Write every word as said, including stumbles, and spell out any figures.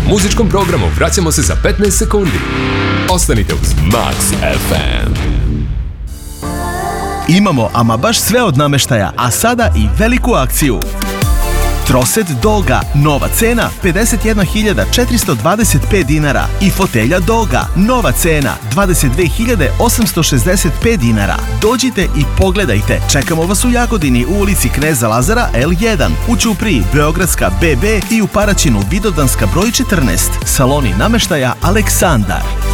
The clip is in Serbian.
Muzičkom programu vraćamo se za petnaest sekundi. Ostanite uz Max F M. Imamo ama baš sve od namještaja, a sada i veliku akciju. Troset Doga, nova cena pedeset jedna hiljada četiristo dvadeset pet dinara i fotelja Doga, nova cena dvadeset dve hiljade osamsto šezdeset pet dinara. Dođite i pogledajte. Čekamo vas u Jagodini u ulici Kneza Lazara L jedan, u Ćupriji Beogradska B B i u Paraćinu Vidovdanska broj četrnaest. Saloni namještaja Aleksandar.